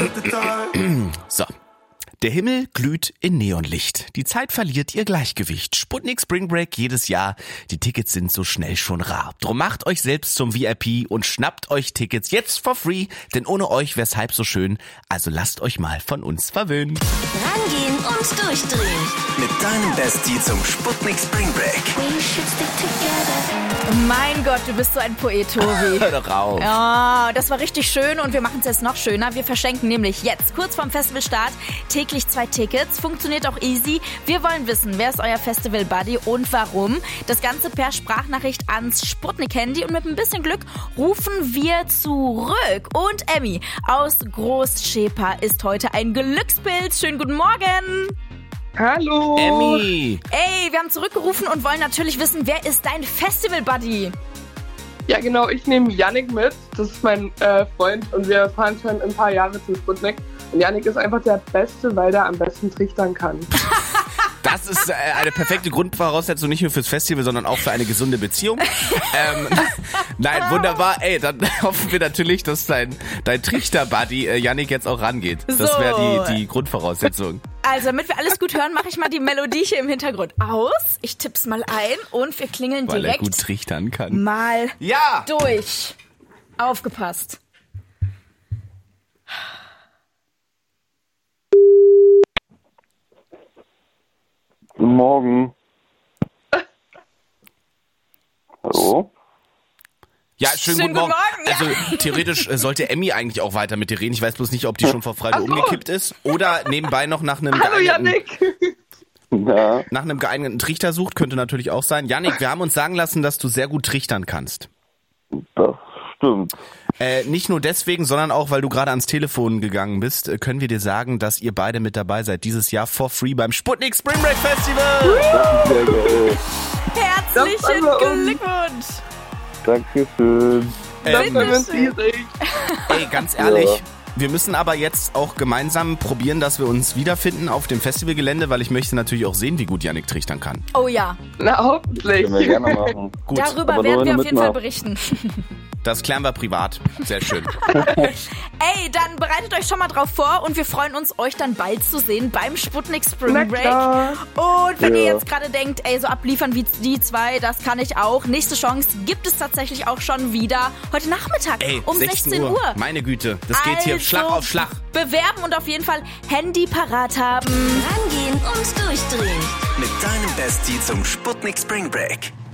So. Der Himmel glüht in Neonlicht. Die Zeit verliert ihr Gleichgewicht. Sputnik Spring Break jedes Jahr. Die Tickets sind so schnell schon rar. Drum macht euch selbst zum VIP und schnappt euch Tickets jetzt for free. Denn ohne euch wär's halb so schön. Also lasst euch mal von uns verwöhnen. Rangehen und durchdrehen. Mit deinem Bestie zum Sputnik Spring Break. Mein Gott, du bist so ein Poet, Tobi. Hör doch auf. Ja, das war richtig schön und wir machen es jetzt noch schöner. Wir verschenken nämlich jetzt, kurz vorm Festivalstart, täglich 2 Tickets. Funktioniert auch easy. Wir wollen wissen, wer ist euer Festival-Buddy und warum. Das Ganze per Sprachnachricht ans Sputnik-Handy und mit ein bisschen Glück rufen wir zurück. Und Emmy aus Großschepa ist heute ein Glückspilz. Schönen guten Morgen. Hallo. Emmy. Ey, wir haben zurückgerufen und wollen natürlich wissen, wer ist dein Festival-Buddy? Ja, genau, ich nehme Yannick mit. Das ist mein Freund und wir fahren schon ein paar Jahre zum Sputnik. Und Yannick ist einfach der Beste, weil der am besten trichtern kann. Das ist eine perfekte Grundvoraussetzung, nicht nur fürs Festival, sondern auch für eine gesunde Beziehung. Nein, wunderbar. Ey, dann hoffen wir natürlich, dass dein Trichter-Buddy Yannick jetzt auch rangeht. Das wäre die Grundvoraussetzung. Also, damit wir alles gut hören, mache ich mal die Melodie hier im Hintergrund aus. Ich tipp's mal ein und wir klingeln Weil direkt er gut trichtern kann. mal Ja! durch. Aufgepasst. Guten Morgen. Hallo? Ja, schönen guten Morgen. Also theoretisch sollte Emmy eigentlich auch weiter mit dir reden. Ich weiß bloß nicht, ob die schon vor Freude umgekippt ist oder nebenbei noch nach einem Hallo Yannick. Ja. nach einem geeigneten Trichter sucht. Könnte natürlich auch sein. Yannick, wir haben uns sagen lassen, dass du sehr gut trichtern kannst. Das stimmt. Nicht nur deswegen, sondern auch, weil du gerade ans Telefon gegangen bist, können wir dir sagen, dass ihr beide mit dabei seid dieses Jahr for free beim Sputnik Spring Break Festival. Sehr geil. Herzlichen Das Glückwunsch. Dankeschön. Das war uns riesig. Ey, ganz ehrlich, wir müssen aber jetzt auch gemeinsam probieren, dass wir uns wiederfinden auf dem Festivalgelände, weil ich möchte natürlich auch sehen, wie gut Yannick trichtern kann. Oh ja, Na, hoffentlich. Können wir gerne machen. Gut, darüber aber werden nur wir auf damit jeden Fall mal. berichten. das klären wir privat. Sehr schön. Ey, dann bereitet euch schon mal drauf vor und wir freuen uns, euch dann bald zu sehen beim Sputnik Spring Na Break. klar. Und wenn ihr Ja. jetzt gerade denkt, ey, so abliefern wie die 2, das kann ich auch. Nächste Chance gibt es tatsächlich auch schon wieder heute Nachmittag Ey, um 16 Uhr. Meine Güte, das geht hier Also Schlag auf Schlag. Bewerben und auf jeden Fall Handy parat haben. Rangehen und durchdrehen. Mit deinem Bestie zum Sputnik Spring Break.